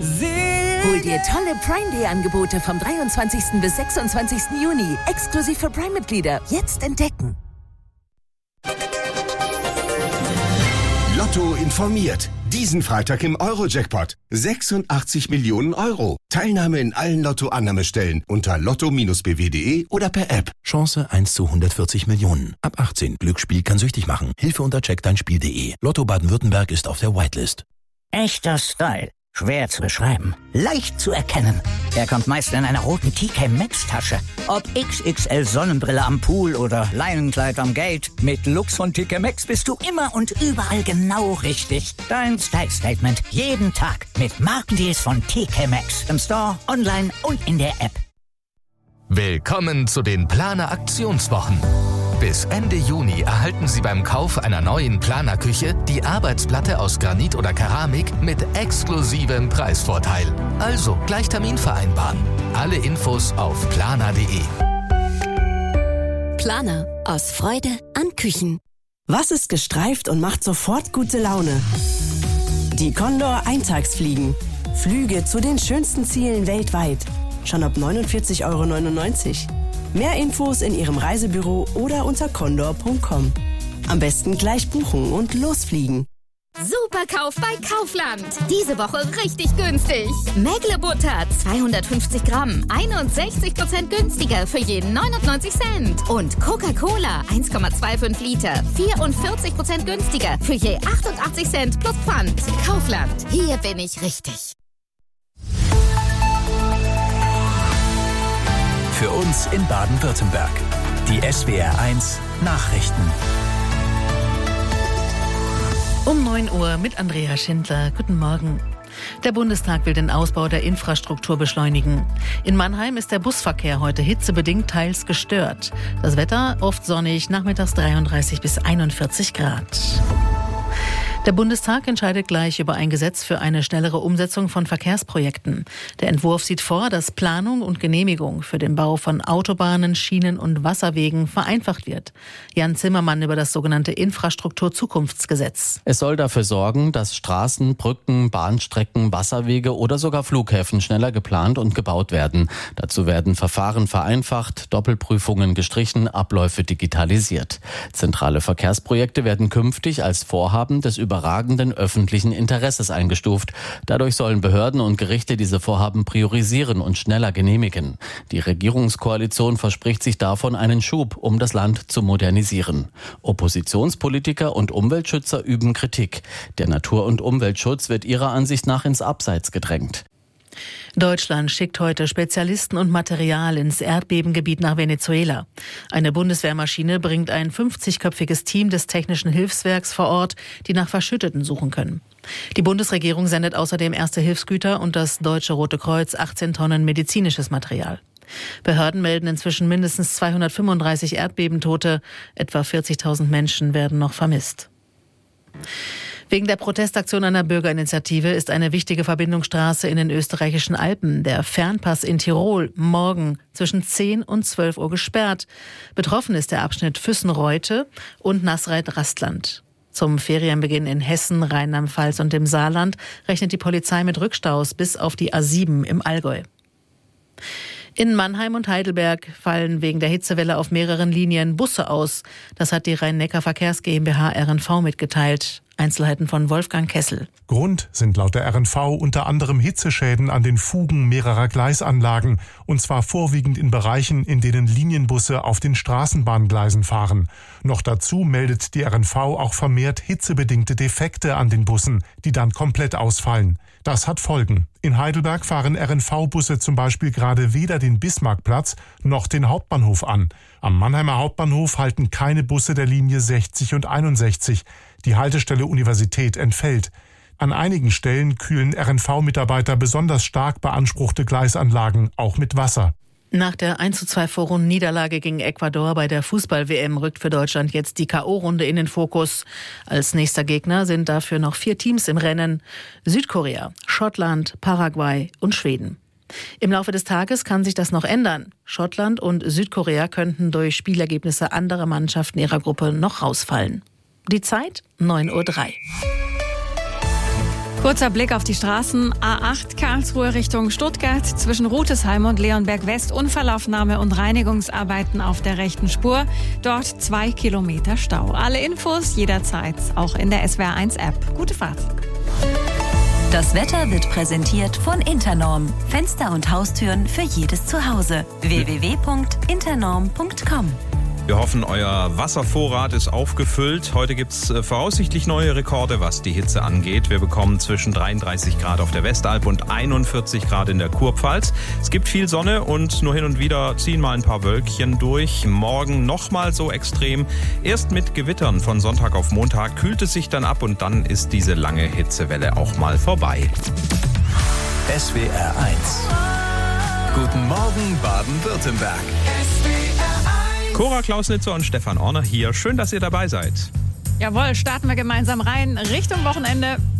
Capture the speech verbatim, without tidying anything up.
Hol dir tolle Prime-Day-Angebote vom dreiundzwanzigsten bis sechsundzwanzigsten Juni. Exklusiv für Prime-Mitglieder. Jetzt entdecken. Lotto informiert. Diesen Freitag im Euro-Jackpot. sechsundachtzig Millionen Euro. Teilnahme in allen Lotto-Annahmestellen unter lotto bindestrich b w punkt de oder per App. Chance eins zu hundertvierzig Millionen. Ab achtzehn. Glücksspiel kann süchtig machen. Hilfe unter check dein spiel punkt de. Lotto Baden-Württemberg ist auf der Whitelist. Echter Style. Schwer zu beschreiben. Leicht zu erkennen. Er kommt meist in einer roten T K Maxx Tasche. Ob X X L Sonnenbrille am Pool oder Leinenkleid am Gate. Mit Looks von T K Maxx bist du immer und überall genau richtig. Dein Style-Statement. Jeden Tag. Mit Markendeals von T K Maxx. Im Store, online und in der App. Willkommen zu den Planer Aktionswochen. Bis Ende Juni erhalten Sie beim Kauf einer neuen Planerküche die Arbeitsplatte aus Granit oder Keramik mit exklusivem Preisvorteil. Also gleich Termin vereinbaren. Alle Infos auf planer punkt de. Planer. Aus Freude an Küchen. Was ist gestreift und macht sofort gute Laune? Die Condor Eintagsfliegen. Flüge zu den schönsten Zielen weltweit. Schon ab neunundvierzig Euro neunundneunzig. Mehr Infos in Ihrem Reisebüro oder unter condor punkt com. Am besten gleich buchen und losfliegen. Superkauf bei Kaufland. Diese Woche richtig günstig. Mägle-Butter zweihundertfünfzig Gramm, einundsechzig Prozent günstiger für jeden neunundneunzig Cent. Und Coca-Cola eins Komma fünfundzwanzig Liter, vierundvierzig Prozent günstiger für je achtundachtzig Cent plus Pfand. Kaufland, hier bin ich richtig. Für uns in Baden-Württemberg. Die S W R eins Nachrichten. Um neun Uhr mit Andrea Schindler. Guten Morgen. Der Bundestag will den Ausbau der Infrastruktur beschleunigen. In Mannheim ist der Busverkehr heute hitzebedingt teils gestört. Das Wetter oft sonnig, nachmittags dreiunddreißig bis einundvierzig Grad. Der Bundestag entscheidet gleich über ein Gesetz für eine schnellere Umsetzung von Verkehrsprojekten. Der Entwurf sieht vor, dass Planung und Genehmigung für den Bau von Autobahnen, Schienen und Wasserwegen vereinfacht wird. Jan Zimmermann über das sogenannte Infrastrukturzukunftsgesetz. Es soll dafür sorgen, dass Straßen, Brücken, Bahnstrecken, Wasserwege oder sogar Flughäfen schneller geplant und gebaut werden. Dazu werden Verfahren vereinfacht, Doppelprüfungen gestrichen, Abläufe digitalisiert. Zentrale Verkehrsprojekte werden künftig als Vorhaben des überragenden öffentlichen Interesses eingestuft. Dadurch sollen Behörden und Gerichte diese Vorhaben priorisieren und schneller genehmigen. Die Regierungskoalition verspricht sich davon einen Schub, um das Land zu modernisieren. Oppositionspolitiker und Umweltschützer üben Kritik. Der Natur- und Umweltschutz wird ihrer Ansicht nach ins Abseits gedrängt. Deutschland schickt heute Spezialisten und Material ins Erdbebengebiet nach Venezuela. Eine Bundeswehrmaschine bringt ein fünfzigköpfiges Team des Technischen Hilfswerks vor Ort, die nach Verschütteten suchen können. Die Bundesregierung sendet außerdem erste Hilfsgüter und das Deutsche Rote Kreuz achtzehn Tonnen medizinisches Material. Behörden melden inzwischen mindestens zweihundertfünfunddreißig Erdbebentote. Etwa vierzigtausend Menschen werden noch vermisst. Wegen der Protestaktion einer Bürgerinitiative ist eine wichtige Verbindungsstraße in den österreichischen Alpen, der Fernpass in Tirol, morgen zwischen zehn und zwölf Uhr gesperrt. Betroffen ist der Abschnitt Füssen-Reute und Nasreith-Rastland. Zum Ferienbeginn in Hessen, Rheinland-Pfalz und dem Saarland rechnet die Polizei mit Rückstaus bis auf die A sieben im Allgäu. In Mannheim und Heidelberg fallen wegen der Hitzewelle auf mehreren Linien Busse aus. Das hat die Rhein-Neckar-Verkehrs GmbH R N V mitgeteilt. Einzelheiten von Wolfgang Kessel. Grund sind laut der R N V unter anderem Hitzeschäden an den Fugen mehrerer Gleisanlagen, und zwar vorwiegend in Bereichen, in denen Linienbusse auf den Straßenbahngleisen fahren. Noch dazu meldet die R N V auch vermehrt hitzebedingte Defekte an den Bussen, die dann komplett ausfallen. Das hat Folgen. In Heidelberg fahren R N V-Busse zum Beispiel gerade weder den Bismarckplatz noch den Hauptbahnhof an. Am Mannheimer Hauptbahnhof halten keine Busse der Linie sechzig und einundsechzig. Die Haltestelle Universität entfällt. An einigen Stellen kühlen R N V-Mitarbeiter besonders stark beanspruchte Gleisanlagen auch mit Wasser. Nach der eins zu zwei Vorrunden-Niederlage gegen Ecuador bei der Fußball-W M rückt für Deutschland jetzt die K O-Runde in den Fokus. Als nächster Gegner sind dafür noch vier Teams im Rennen: Südkorea, Schottland, Paraguay und Schweden. Im Laufe des Tages kann sich das noch ändern. Schottland und Südkorea könnten durch Spielergebnisse anderer Mannschaften ihrer Gruppe noch rausfallen. Die Zeit neun Uhr drei. Kurzer Blick auf die Straßen. A acht Karlsruhe Richtung Stuttgart. Zwischen Rutesheim und Leonberg West Unfallaufnahme und Reinigungsarbeiten auf der rechten Spur. Dort zwei Kilometer Stau. Alle Infos jederzeit, auch in der S W R eins App. Gute Fahrt. Das Wetter wird präsentiert von Internorm. Fenster und Haustüren für jedes Zuhause. w w w punkt internorm punkt com. Wir hoffen, euer Wasservorrat ist aufgefüllt. Heute gibt es voraussichtlich neue Rekorde, was die Hitze angeht. Wir bekommen zwischen dreiunddreißig Grad auf der Westalb und einundvierzig Grad in der Kurpfalz. Es gibt viel Sonne und nur hin und wieder ziehen mal ein paar Wölkchen durch. Morgen nochmal so extrem. Erst mit Gewittern von Sonntag auf Montag kühlt es sich dann ab und dann ist diese lange Hitzewelle auch mal vorbei. S W R eins. Guten Morgen, Baden-Württemberg. Cora Klausnitzer und Stefan Orner hier. Schön, dass ihr dabei seid. Jawohl, starten wir gemeinsam rein Richtung Wochenende.